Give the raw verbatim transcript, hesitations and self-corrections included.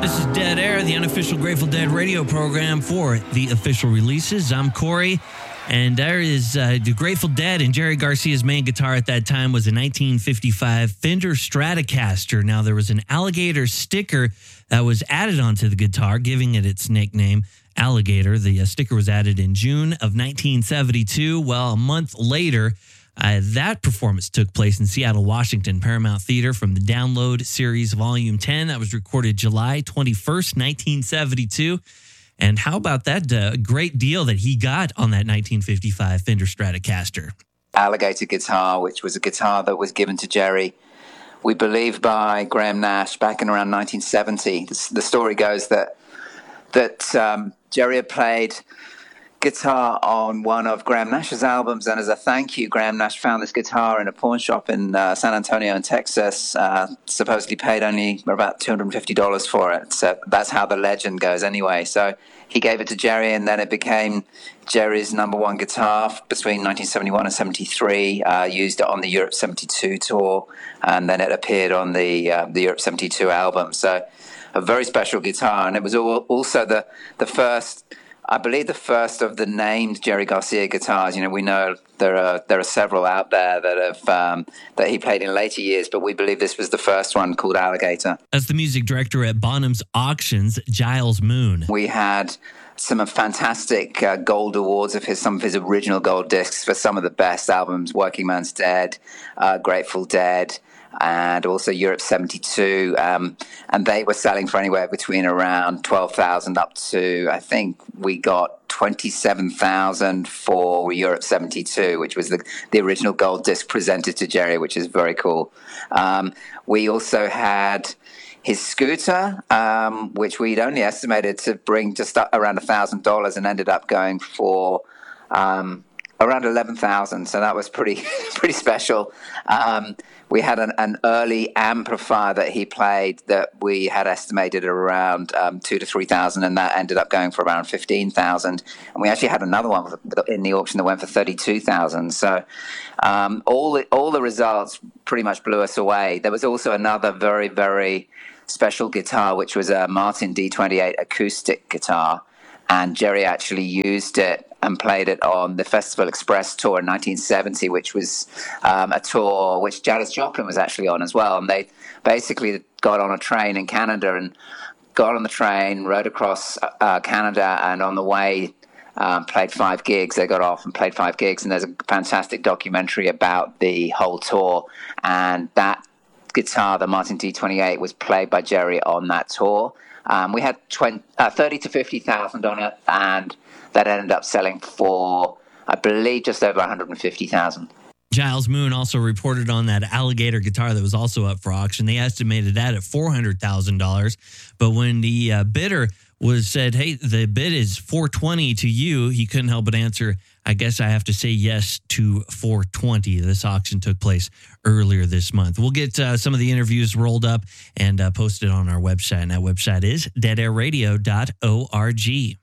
This is Dead Air, the unofficial Grateful Dead radio program for the official releases. I'm Corey, and there is uh, the Grateful Dead, and Jerry Garcia's main guitar at that time was a nineteen fifty-five Fender Stratocaster. Now, there was an alligator sticker that was added onto the guitar, giving it its nickname, Alligator. The uh, sticker was added in June of nineteen seventy-two. Well, a month later, Uh, that performance took place in Seattle, Washington, Paramount Theater from the Download Series Volume ten. That was recorded July twenty-first, nineteen seventy-two. And how about that uh, great deal that he got on that nineteen fifty-five Fender Stratocaster? Alligator guitar, which was a guitar that was given to Jerry, we believe, by Graham Nash back in around nineteen seventy. The, the story goes that, that um, Jerry had played guitar on one of Graham Nash's albums, and as a thank you, Graham Nash found this guitar in a pawn shop in uh, San Antonio in Texas, uh, supposedly paid only about two hundred fifty dollars for it. So that's how the legend goes anyway. So he gave it to Jerry, and then it became Jerry's number one guitar between nineteen seventy-one and seventy-three, uh, used it on the Europe seventy-two tour, and then it appeared on the uh, the Europe seventy-two album. So a very special guitar, and it was also the, the first... I believe the first of the named Jerry Garcia guitars. You know, we know there are there are several out there that have um, that he played in later years, but we believe this was the first one, called Alligator. As the music director at Bonham's Auctions, Giles Moon. We had some fantastic uh, gold awards of his, some of his original gold discs for some of the best albums: Working Man's Dead, uh, Grateful Dead, and also Europe seventy-two, um, and they were selling for anywhere between around twelve thousand up to, I think we got twenty-seven thousand for Europe seventy-two, which was the, the original gold disc presented to Jerry, which is very cool. Um, we also had his scooter, um, which we'd only estimated to bring just around one thousand dollars, and ended up going for Um, around eleven thousand, so that was pretty pretty special. Um, we had an, an early amplifier that he played that we had estimated around um, two to three thousand, and that ended up going for around fifteen thousand. And we actually had another one in the auction that went for thirty-two thousand. So um, all the, all the results pretty much blew us away. There was also another very very special guitar, which was a Martin D twenty-eight acoustic guitar, and Jerry actually used it and played it on the Festival Express tour in nineteen seventy, which was um, a tour which Janis Joplin was actually on as well. And they basically got on a train in Canada and got on the train, rode across uh, Canada, and on the way um, played five gigs. They got off and played five gigs, and there's a fantastic documentary about the whole tour. And that guitar, the Martin D twenty-eight, was played by Jerry on that tour. Um, we had twenty, uh, thirty to fifty thousand on it, and that ended up selling for, I believe, just over one hundred fifty thousand. Giles Moon also reported on that Alligator guitar that was also up for auction. They estimated that at four hundred thousand dollars. But when the uh, bidder was said, hey, the bid is four hundred twenty dollars to you, he couldn't help but answer, I guess I have to say yes to four hundred twenty dollars. This auction took place earlier this month. We'll get uh, some of the interviews rolled up and uh, posted on our website. And that website is dead air radio dot org.